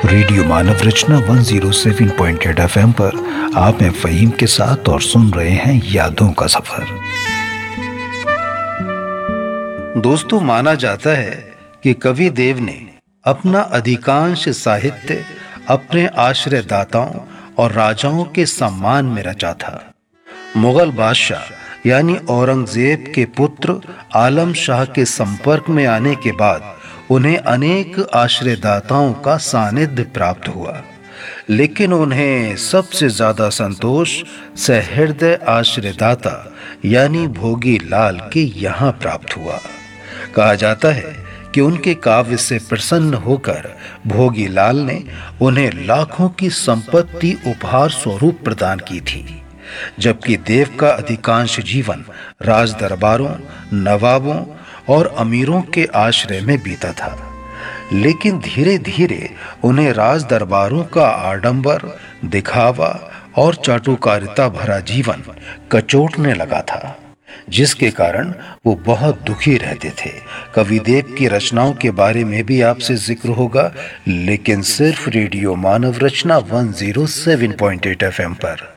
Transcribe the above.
Radio मानव रचना 107.8 FM पर आप हैं फ़हीम के साथ और सुन रहे हैं यादों का सफर। दोस्तों, माना जाता है कि कवि देव ने अपना अधिकांश साहित्य अपने आश्रयदाताओं और राजाओं के सम्मान में रचा था। मुगल बादशाह यानी औरंगजेब के पुत्र आलम शाह के संपर्क में आने के बाद उन्हें अनेक आश्रयदाताओं का सानिध्य प्राप्त हुआ, लेकिन उन्हें सबसे ज्यादा संतोष सहृदय आश्रयदाता यानी भोगी लाल के यहाँ प्राप्त हुआ। कहा जाता है कि उनके काव्य से प्रसन्न होकर भोगी लाल ने उन्हें लाखों की संपत्ति उपहार स्वरूप प्रदान की थी, जबकि देव का अधिकांश जीवन राज दरबारों, नवाबों और अमीरों के आश्रय में बीता था। लेकिन धीरे धीरे उन्हें राज दरबारों का आडंबर, दिखावा और चाटुकारिता भरा जीवन कचोटने लगा था, जिसके कारण वो बहुत दुखी रहते थे। कविदेव की रचनाओं के बारे में भी आपसे जिक्र होगा, लेकिन सिर्फ रेडियो मानव रचना 107.8 FM पर।